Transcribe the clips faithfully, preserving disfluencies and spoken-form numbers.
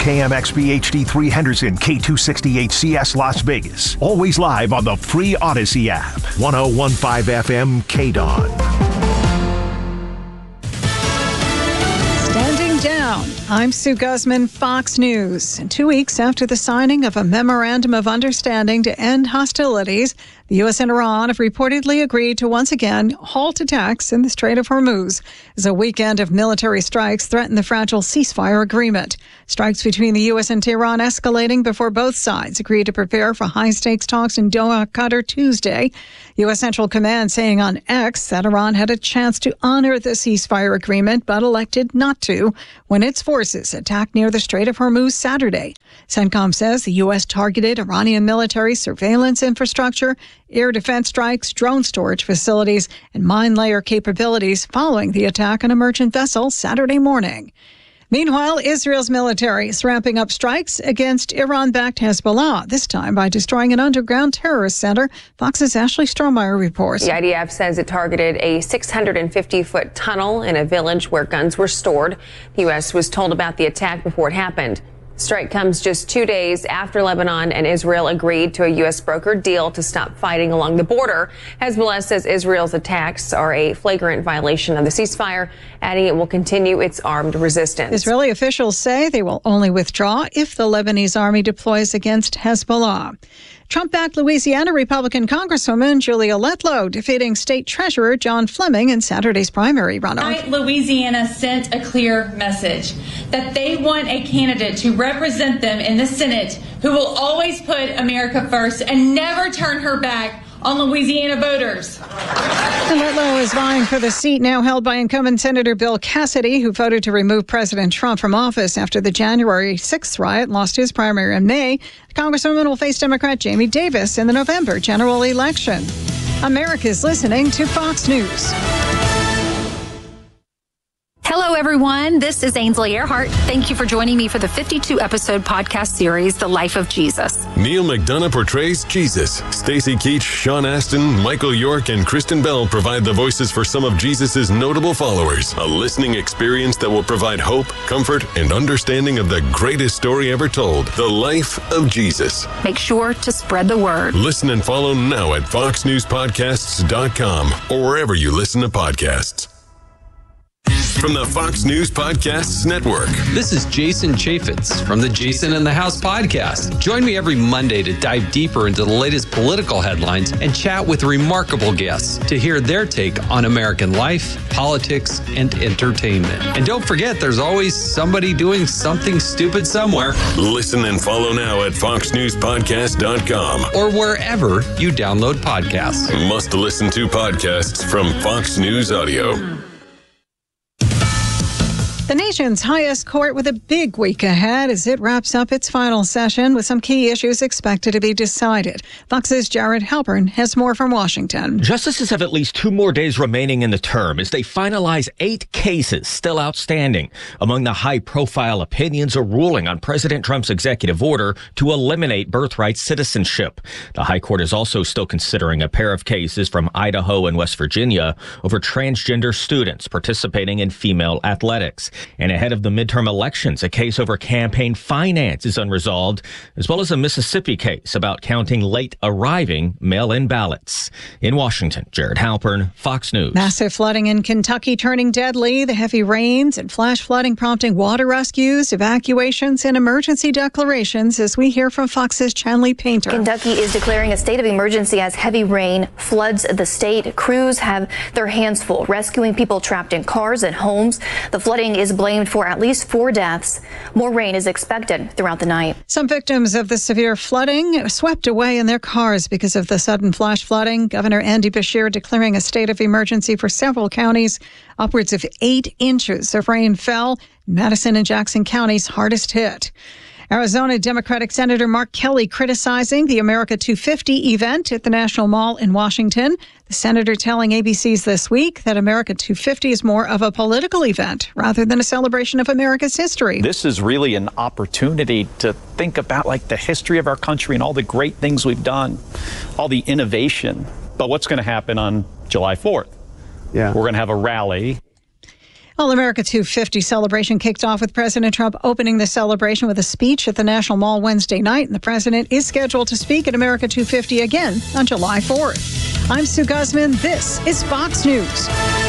K M X B H D three Henderson, K two sixty-eight C S Las Vegas. Always live on the free Odyssey app. one oh one point five F M K D O N. Standing down. I'm Sue Guzman, Fox News. Two weeks after the signing of a memorandum of understanding to end hostilities, the U S and Iran have reportedly agreed to once again halt attacks in the Strait of Hormuz as a weekend of military strikes threaten the fragile ceasefire agreement. Strikes between the U S and Tehran escalating before both sides agreed to prepare for high-stakes talks in Doha, Qatar Tuesday. U S Central Command saying on X that Iran had a chance to honor the ceasefire agreement but elected not to when its forces attacked near the Strait of Hormuz Saturday. CENTCOM says the U S targeted Iranian military surveillance infrastructure, air defense strikes, drone storage facilities, and mine layer capabilities following the attack on a merchant vessel Saturday morning. Meanwhile, Israel's military is ramping up strikes against Iran-backed Hezbollah, this time by destroying an underground terrorist center. Fox's Ashley Strohmeyer reports. The I D F says it targeted a six hundred fifty foot tunnel in a village where guns were stored. The U S was told about the attack before it happened. Strike comes just two days after Lebanon and Israel agreed to a U S brokered deal to stop fighting along the border. Hezbollah says Israel's attacks are a flagrant violation of the ceasefire, adding it will continue its armed resistance. Israeli officials say they will only withdraw if the Lebanese army deploys against Hezbollah. Trump-backed Louisiana Republican Congresswoman Julia Letlow defeating State Treasurer John Fleming in Saturday's primary runoff. Tonight, Louisiana sent a clear message that they want a candidate to represent them in the Senate who will always put America first and never turn her back on Louisiana voters. And Letlow is vying for the seat now held by incumbent Senator Bill Cassidy, who voted to remove President Trump from office after the January sixth riot, lost his primary in May. The Congresswoman will face Democrat Jamie Davis in the November general election. America's listening to Fox News. Hello, everyone. This is Ainsley Earhart. Thank you for joining me for the fifty-two episode podcast series, The Life of Jesus. Neil McDonough portrays Jesus. Stacey Keach, Sean Astin, Michael York, and Kristen Bell provide the voices for some of Jesus' notable followers. A listening experience that will provide hope, comfort, and understanding of the greatest story ever told, The Life of Jesus. Make sure to spread the word. Listen and follow now at fox news podcasts dot com or wherever you listen to podcasts. From the Fox News Podcasts Network. This is Jason Chaffetz from the Jason in the House podcast. Join me every Monday to dive deeper into the latest political headlines and chat with remarkable guests to hear their take on American life, politics, and entertainment. And don't forget, there's always somebody doing something stupid somewhere. Listen and follow now at fox news podcast dot com or wherever you download podcasts. Must listen to podcasts from Fox News Audio. The nation's highest court with a big week ahead as it wraps up its final session with some key issues expected to be decided. Fox's Jared Halpern has more from Washington. Justices have at least two more days remaining in the term as they finalize eight cases still outstanding. Among the high-profile opinions, a ruling on President Trump's executive order to eliminate birthright citizenship. The High Court is also still considering a pair of cases from Idaho and West Virginia over transgender students participating in female athletics. And ahead of the midterm elections, a case over campaign finance is unresolved, as well as a Mississippi case about counting late arriving mail-in ballots. In Washington, Jared Halpern, Fox News. Massive flooding in Kentucky turning deadly. The heavy rains and flash flooding prompting water rescues, evacuations, and emergency declarations, as we hear from Fox's Chanley Painter. Kentucky is declaring a state of emergency as heavy rain floods the state. Crews have their hands full rescuing people trapped in cars and homes. The flooding is blamed for at least four deaths. More rain is expected throughout the night. Some victims of the severe flooding swept away in their cars because of the sudden flash flooding. Governor Andy Beshear declaring a state of emergency for several counties. Upwards of eight inches of rain fell in Madison and Jackson counties hardest hit. Arizona Democratic Senator Mark Kelly criticizing the America two fifty event at the National Mall in Washington. The senator telling A B C's This Week that America two fifty is more of a political event rather than a celebration of America's history. This is really an opportunity to think about like the history of our country and all the great things we've done, all the innovation. But what's going to happen on July fourth? Yeah. We're going to have a rally. Well, America two fifty celebration kicked off with President Trump opening the celebration with a speech at the National Mall Wednesday night, and the president is scheduled to speak at America two fifty again on July fourth. I'm Sue Guzman. This is Fox News.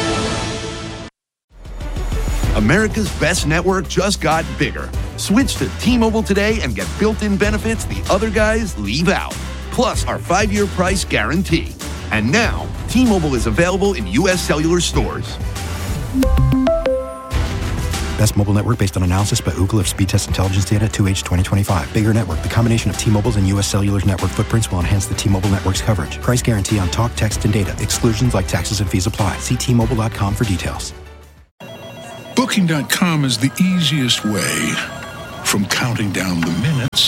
America's best network just got bigger. Switch to T-Mobile today and get built-in benefits the other guys leave out. Plus our five-year price guarantee. And now, T-Mobile is available in U S cellular stores. Best mobile network based on analysis by Ookla of speed test intelligence data two H twenty twenty-five. Bigger network. The combination of T-Mobile's and U S Cellular's network footprints will enhance the T-Mobile network's coverage. Price guarantee on talk, text, and data. Exclusions like taxes and fees apply. See T Mobile dot com for details. Booking dot com is the easiest way from counting down the minutes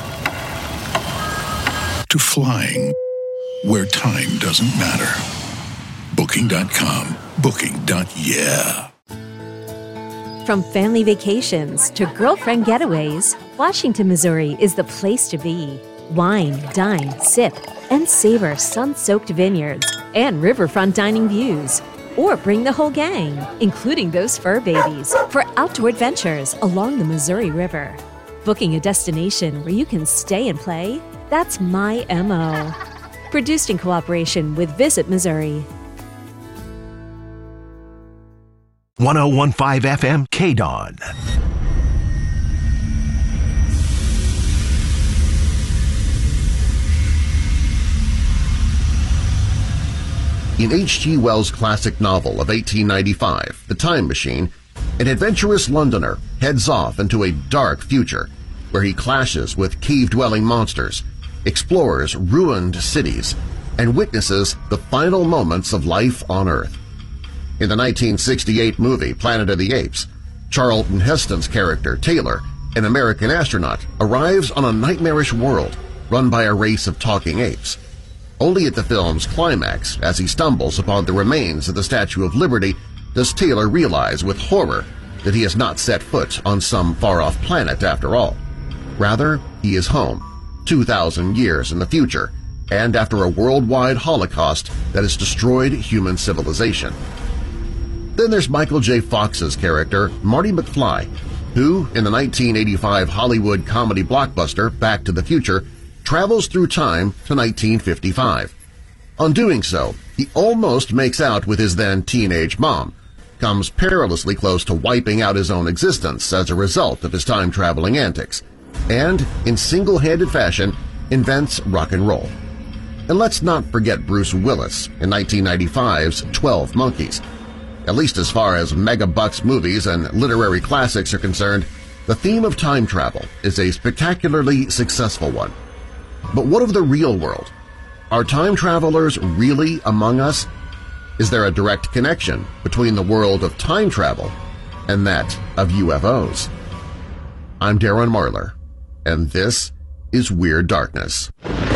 to flying where time doesn't matter. Booking dot com. Booking. Yeah. From family vacations to girlfriend getaways, Washington, Missouri is the place to be. Wine, dine, sip, and savor sun-soaked vineyards and riverfront dining views. Or bring the whole gang, including those fur babies, for outdoor adventures along the Missouri River. Booking a destination where you can stay and play? That's my M O. Produced in cooperation with Visit Missouri. one oh one point five F M K D O N. In H G Wells' classic novel of eighteen ninety-five, The Time Machine, an adventurous Londoner heads off into a dark future where he clashes with cave-dwelling monsters, explores ruined cities, and witnesses the final moments of life on Earth. In the nineteen sixty-eight movie Planet of the Apes, Charlton Heston's character, Taylor, an American astronaut, arrives on a nightmarish world run by a race of talking apes. Only at the film's climax, as he stumbles upon the remains of the Statue of Liberty, does Taylor realize with horror that he has not set foot on some far-off planet after all. Rather, he is home, two thousand years in the future, and after a worldwide holocaust that has destroyed human civilization. Then there's Michael J. Fox's character, Marty McFly, who, in the nineteen eighty-five Hollywood comedy blockbuster Back to the Future, travels through time to nineteen fifty-five. On doing so, he almost makes out with his then teenage mom, comes perilously close to wiping out his own existence as a result of his time-traveling antics, and, in single-handed fashion, invents rock and roll. And let's not forget Bruce Willis in nineteen ninety-five's twelve Monkeys. At least as far as mega-bucks movies and literary classics are concerned, the theme of time travel is a spectacularly successful one. But what of the real world? Are time travelers really among us? Is there a direct connection between the world of time travel and that of U F Os? I'm Darren Marlar, and this is Weird Darkness.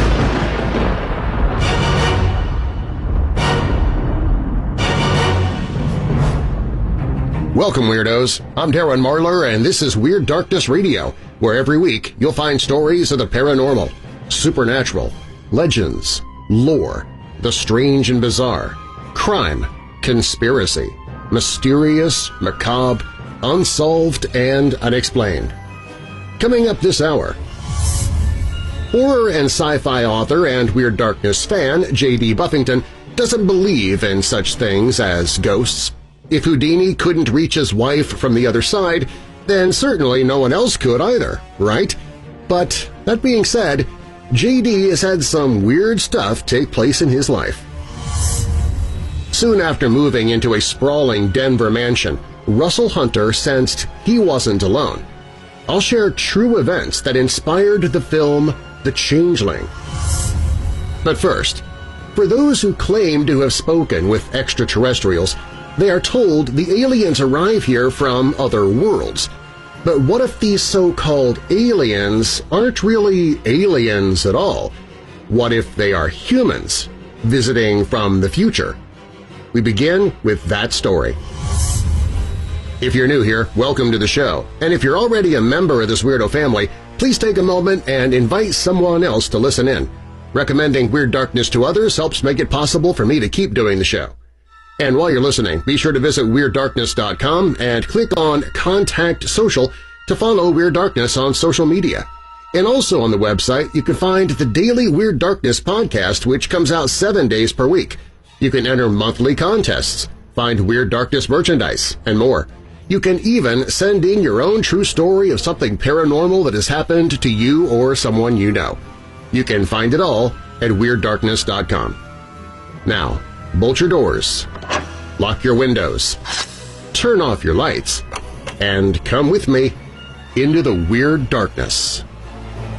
Welcome, Weirdos! I'm Darren Marlar, and this is Weird Darkness Radio, where every week you'll find stories of the paranormal, supernatural, legends, lore, the strange and bizarre, crime, conspiracy, mysterious, macabre, unsolved, and unexplained. Coming up this hour, horror and sci-fi author and Weird Darkness fan J D Buffington doesn't believe in such things as ghosts. If Houdini couldn't reach his wife from the other side, then certainly no one else could either, right? But that being said, J D has had some weird stuff take place in his life. Soon after moving into a sprawling Denver mansion, Russell Hunter sensed he wasn't alone. I'll share true events that inspired the film The Changeling. But first, for those who claim to have spoken with extraterrestrials, they are told the aliens arrive here from other worlds. But what if these so-called aliens aren't really aliens at all? What if they are humans visiting from the future? We begin with that story. If you're new here, welcome to the show. And if you're already a member of this weirdo family, please take a moment and invite someone else to listen in. Recommending Weird Darkness to others helps make it possible for me to keep doing the show. And while you're listening, be sure to visit Weird Darkness dot com and click on Contact Social to follow Weird Darkness on social media. And also on the website, you can find the Daily Weird Darkness podcast, which comes out seven days per week. You can enter monthly contests, find Weird Darkness merchandise, and more. You can even send in your own true story of something paranormal that has happened to you or someone you know. You can find it all at Weird Darkness dot com. Now, bolt your doors, lock your windows, turn off your lights, and come with me into the Weird Darkness.